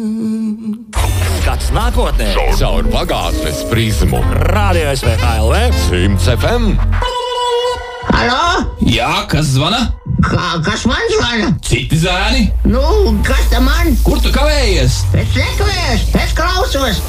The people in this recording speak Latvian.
Skats nākotnē. Caur pagātnes prizmu. Radio SVHLV. 100 FM. Halo? Jā, kas zvana? Kas man zvana? Citi zēni. Nu, kas tam man? Kur tu kavējies? Es nekavējos, es klausos.